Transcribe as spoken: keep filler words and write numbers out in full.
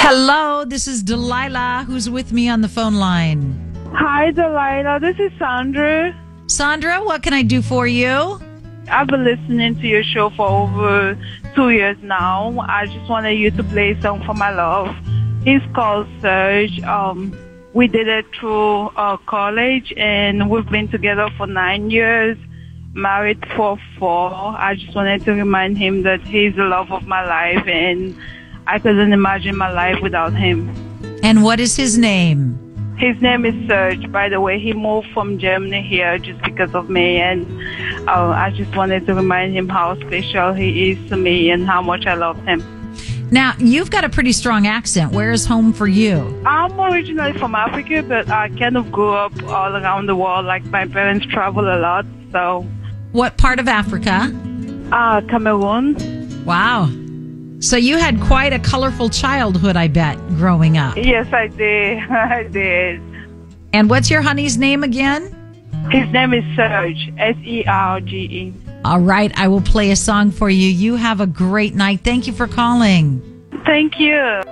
Hello, this is Delilah, who's with me on the phone line. Hi, Delilah. This is Sandra. Sandra, what can I do for you? I've been listening to your show for over two years now. I just wanted you to play a song for my love. He's called Serge. Um, we did it through uh, college, and we've been together for nine years, married for four. I just wanted to remind him that he's the love of my life, and I couldn't imagine my life without him. And what is his name? His name is Serge. By the way, he moved from Germany here just because of me, and uh, I just wanted to remind him how special he is to me and how much I love him. Now, you've got a pretty strong accent. Where is home for you? I'm originally from Africa, but I kind of grew up all around the world. Like, my parents travel a lot, so... What part of Africa? Uh, Cameroon. Wow. So you had quite a colorful childhood, I bet, growing up. Yes, I did. I did. And what's your honey's name again? His name is Serge, S E R G E. All right, I will play a song for you. You have a great night. Thank you for calling. Thank you.